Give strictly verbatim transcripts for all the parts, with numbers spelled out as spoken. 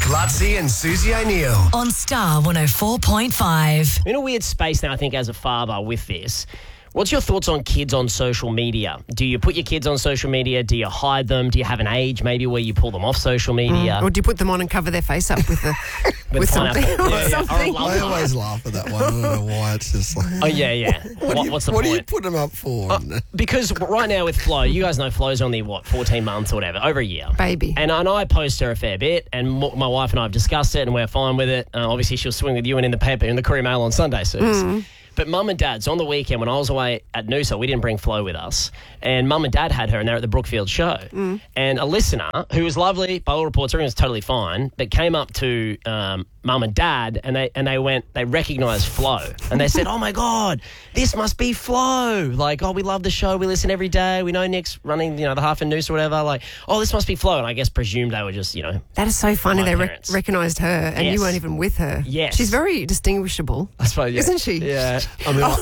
Lutzi and Susie O'Neill. On Star one oh four point five. In a weird space now, I think, as a father with this. What's your thoughts on kids on social media? Do you put your kids on social media? Do you hide them? Do you have an age maybe where you pull them off social media? Mm. Or do you put them on and cover their face up with a, with, with something? Yeah, Or yeah. something? I I always laugh at that one. I don't know why. It's just like, Oh, yeah, yeah. what, What, do you, what's the what point? do you put them up for? Because right now with Flo, you guys know Flo's only, what, fourteen months or whatever, over a year. Baby. And I know I post her a fair bit, and m- my wife and I have discussed it, and we're fine with it. Uh, obviously, she'll swing with you and in the paper, in the Courier Mail on Sunday, Suze. Mm. But Mum and Dad's on the weekend when I was away at Noosa, we didn't bring Flo with us. And Mum and Dad had her, and they're at the Brookfield show. Mm. And a listener, who was lovely, by all reports, everything was totally fine, but came up to um, Mum and Dad, and they and they went, they recognised Flo. And they said, oh, my God, this must be Flo. Like, oh, we love the show. We listen every day. We know Nick's running, you know, the Half in Noosa or whatever. Like, oh, this must be Flo. And I guess presumed they were just, you know. That is so funny. My They rec- parents. recognised her and Yes. you weren't even with her. Yes. She's very distinguishable. I suppose, yeah. Isn't she? Yeah. I mean,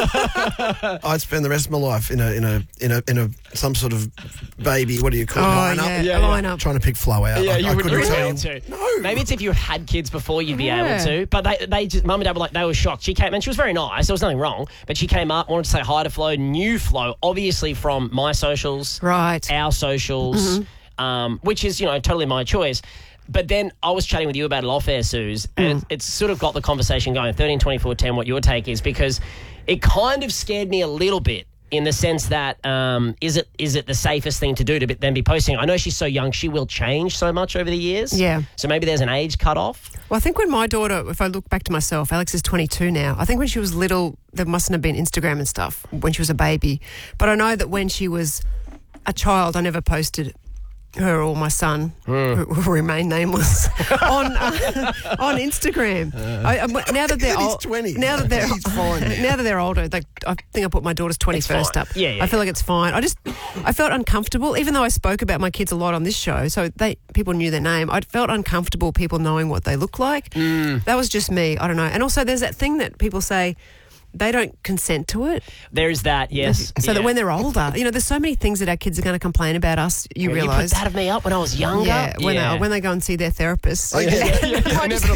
I, I'd spend the rest of my life in a in a in a in a some sort of baby. What do you call it? Oh, Line yeah. up, Yeah, a yeah. line up. trying to pick Flo out. Yeah, I, you I would couldn't be tell able you. to. No. Maybe it's if you had kids before, you'd be Yeah. able to. But they, they just, Mum and Dad were like, they were shocked. She came, and she was very nice. There was nothing wrong. But she came up, wanted to say hi to Flo, knew Flo, obviously from my socials, Right. our socials, um, which is, you know, totally my choice. But then I was chatting with you about it off air, Suze, and it, it's sort of got the conversation going, thirteen, twenty-four, ten, what your take is, because it kind of scared me a little bit in the sense that um, is it is it the safest thing to do to be, then be posting? I know she's so young, she will change so much over the years. Yeah. So maybe there's an age cut off. Well, I think when my daughter, if I look back to myself, Alex is twenty-two now. I think when she was little, there mustn't have been Instagram and stuff when she was a baby. But I know that when she was a child, I never posted her or my son, who who remain nameless, on uh, on Instagram. I, I, now that they're He's old, twenty. now that they're He's fine now. now that they're older, like I think I put my daughter's twenty-first fine. up. Yeah, yeah, I feel yeah. like it's fine. I just I felt uncomfortable, even though I spoke about my kids a lot on this show, so they people knew their name. I felt uncomfortable people knowing what they look like. Mm. That was just me. I don't know. And also, there's that thing that people say. They don't consent to it. There's that, yes. So that Yeah. when they're older, you know, there's so many things that our kids are going to complain about us, you Yeah, realise. You put that of me up when I was younger. Yeah, when, yeah. They, when they go and see their therapist. Oh, yeah. I just-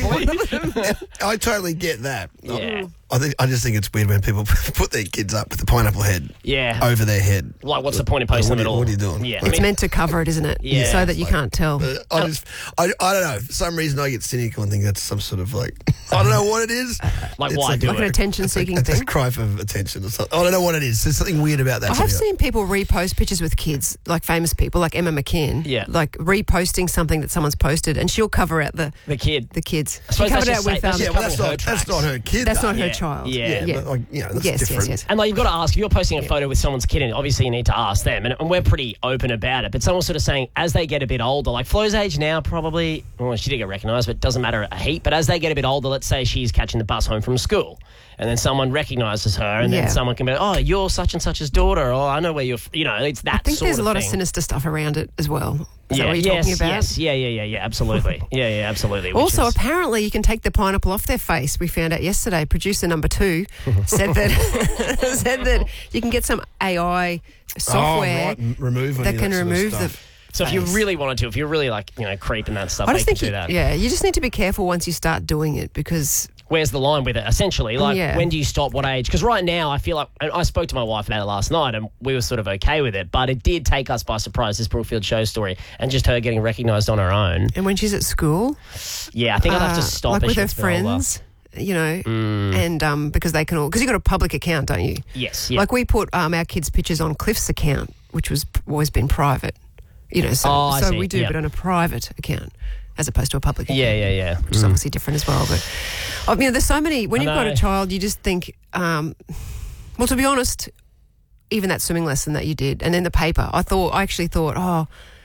I totally get that. Yeah. I think I just think it's weird when people put their kids up with the pineapple head Yeah. over their head. Like, what's the point of posting What them are at you- all? what are you doing? Yeah. I It's mean, meant to cover it, isn't it? Yeah. So that you can't tell. Uh, I just, I, I don't know. For some reason, I get cynical and think that's some sort of like, I don't know what it is. Like, It's why do like an it? attention-seeking It's a thing. cry for attention or something. I don't know what it is. There's something weird about that. I to have me. seen people repost pictures with kids, like famous people, like Emma McKeon. Yeah. Like reposting something that someone's posted, and she'll cover out the The kid. the kids. I suppose She covered that's it just out with sa- that's um, Yeah, just well, that's covering not, her that's tracks. not her kid. that's though. not her Yeah. child. Yeah. Yeah, yeah. but like, you know, that's Yes, yes, different. yes. And like you've got to ask, if you're posting a photo with someone's kid in, obviously you need to ask them. And, and we're pretty open about it. But someone's sort of saying, as they get a bit older, like Flo's age now probably, well, she did get recognised, but it doesn't matter a heap. But as they get a bit older, let's say she's catching the bus home from school. And then someone recognises her, and Yeah. then someone can be like, oh, you're such and such's daughter. Oh, I know where you're, f-. you know, it's that I think sort there's a of lot thing. of sinister stuff around it as well. Is yeah, that what you're yes, talking about? yes, yeah, yeah, yeah, yeah, absolutely. yeah, yeah, absolutely. Which Also, is- apparently, you can take the pineapple off their face. We found out yesterday. Producer number two said that said that you can get some A I software Oh, right. M- remove any that of can sort of remove the. stuff. so if you face. really wanted to, if you're really like, you know, creeping that stuff, I they just can think, do you, that. yeah, you just need to be careful once you start doing it because Where's the line with it, essentially? Like, Yeah. when do you stop? What age? Because right now, I feel like, and I spoke to my wife about it last night, and we were sort of okay with it, but it did take us by surprise, this Brookfield show story, and just her getting recognised on her own. and when she's at school, Yeah, I think I'd have to uh, stop like as with she her gets a bit older. friends, you know, Mm. and um, because they can all because you got a public account, don't you? Yes, yeah. Like we put um, our kids' pictures on Cliff's account, which was always been private. You know, so, Oh, I so see, we do, yeah. but on a private account as opposed to a public account. yeah, yeah, yeah. Which is obviously different as well. But I mean, there's so many. When I you've got know. a child, you just think. Um, well, to be honest, even that swimming lesson that you did, and then the paper, I thought, I actually thought, oh,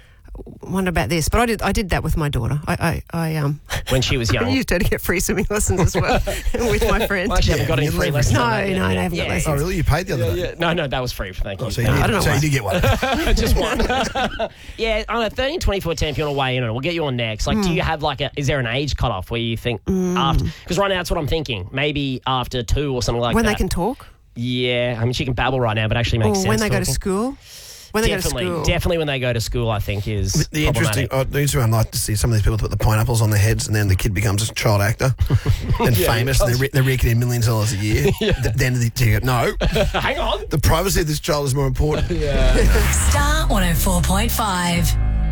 wonder about this. But I did, I did that with my daughter. I, I, I um, When she was I young. used her to get free swimming lessons as well with my friend. I actually Yeah, haven't got any you free leverage- lessons. No, on that no, yet. I yeah. haven't got yeah, lessons. Oh, really? You paid the other Yeah, day? yeah. No, no, that was free. Thank you. Oh, so you, No, did, I don't know so why. you did get one. just one. yeah, I don't know, thirteen, twenty-four, ten, if you want to weigh in on it, we'll get you on next. Like, do you have like a, is there an age cutoff where you think after, because right now that's what I'm thinking, maybe after two or something like when that. they can talk, Yeah, I mean, she can babble right now, but actually or makes sense. when they go to talking. school. When they go to definitely, school. definitely when they go to school, I think is The, the interesting, problematic. I do I'd like to see some of these people put the pineapples on their heads, and then the kid becomes a child actor and Yeah, famous, and they're, re- they're raking in millions of dollars a year. Th- Then the ticket, no, Hang on. the privacy of this child is more important. Star one oh four point five.